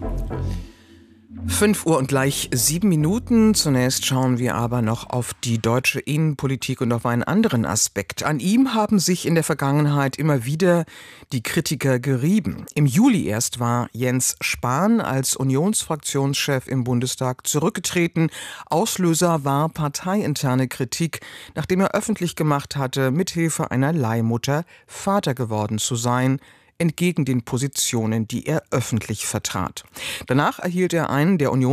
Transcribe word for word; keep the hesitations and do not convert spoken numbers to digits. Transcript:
Fünf Uhr und gleich sieben Minuten. Zunächst schauen wir aber noch auf die deutsche Innenpolitik und auf einen anderen Aspekt. An ihm haben sich in der Vergangenheit immer wieder die Kritiker gerieben. Im Juli erst war Jens Spahn als Unionsfraktionschef im Bundestag zurückgetreten. Auslöser war parteiinterne Kritik, nachdem er öffentlich gemacht hatte, mithilfe einer Leihmutter Vater geworden zu sein, entgegen den Positionen, die er öffentlich vertrat. Danach erhielt er einen der Unions